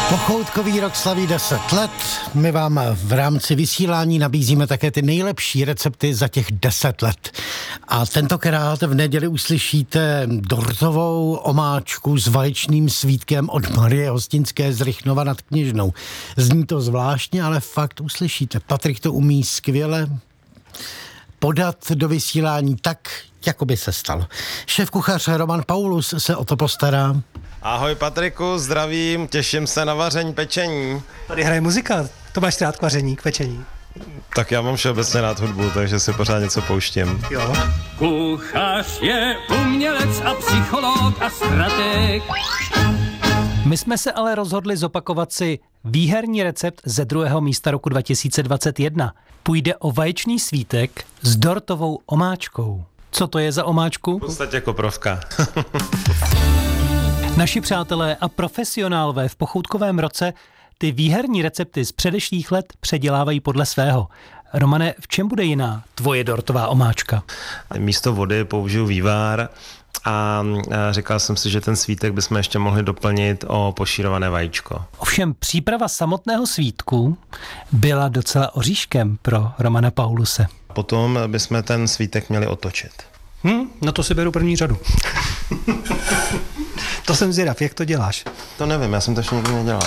Pochoutkový rok slaví 10 let. My vám v rámci vysílání nabízíme také ty nejlepší recepty za těch 10 let. A tentokrát v neděli uslyšíte dortovou omáčku s vaječným svítkem od Marie Hostinské z Rychnova nad Kněžnou. Zní to zvláštně, ale fakt uslyšíte. Patrik to umí skvěle podat do vysílání tak, jako by se stalo. Šéfkuchař Roman Paulus se o to postará. Ahoj Patriku, zdravím, těším se na vaření, pečení. Tady hraje muzika, to máš rád k vaření, k pečení. Tak já mám všeobecně rád hudbu, takže si pořád něco pouštím. Jo. Kuchař je umělec a psycholog a strateg. My jsme se ale rozhodli zopakovat si výherní recept ze 2. místa roku 2021. Půjde o vaječný svítek s dortovou omáčkou. Co to je za omáčku? V podstatě koprovka. Naši přátelé a profesionálové v pochoutkovém roce ty výherní recepty z předešlých let předělávají podle svého. Romane, v čem bude jiná tvoje dortová omáčka? Místo vody použiju vývar a říkal jsem si, že ten svítek bychom ještě mohli doplnit o pošírované vajíčko. Ovšem příprava samotného svítku byla docela oříškem pro Romana Pauluse. Potom bychom ten svítek měli otočit. Na to si beru první řadu. To jsem zvědav, jak to děláš? To nevím, já jsem to ještě nikdy nedělal.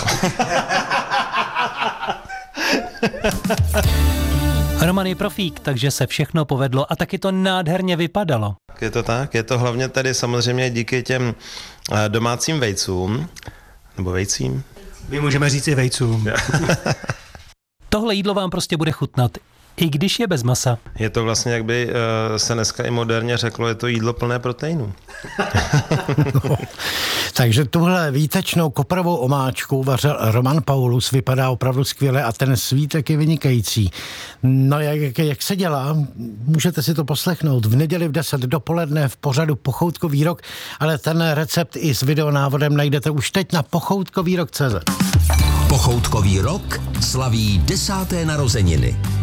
Roman je profík, takže se všechno povedlo a taky to nádherně vypadalo. Je to tak? Je to hlavně tady samozřejmě díky těm domácím vejcům, nebo vejcím. My můžeme říct i vejcům. Tohle jídlo vám prostě bude chutnat, i když je bez masa. Je to vlastně, jak by se dneska i moderně řeklo, je to jídlo plné proteinů. No, takže tuhle výtečnou koprovou omáčku vařil Roman Paulus, vypadá opravdu skvěle a ten svítek je vynikající. No jak se dělá, můžete si to poslechnout v neděli v 10 dopoledne v pořadu Pochoutkový rok, ale ten recept i s videonávodem najdete už teď na pochoutkovýrok.cz. Pochoutkový rok slaví 10. narozeniny.